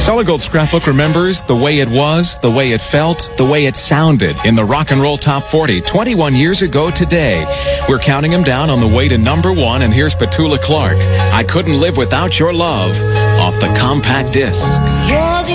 Solid Gold Scrapbook remembers the way it was, the way it felt, the way it sounded in the Rock and Roll Top 40 21 years ago today. We're counting them down on the way to number one, and here's Petula Clark. I Couldn't Live Without Your Love off the compact disc.